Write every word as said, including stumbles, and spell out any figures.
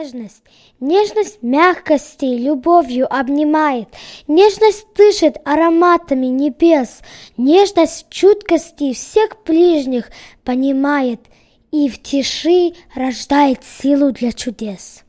нежность. Нежность мягкостью, любовью обнимает. Нежность дышит ароматами небес. Нежность чуткости всех ближних понимает и в тиши рождает силу для чудес.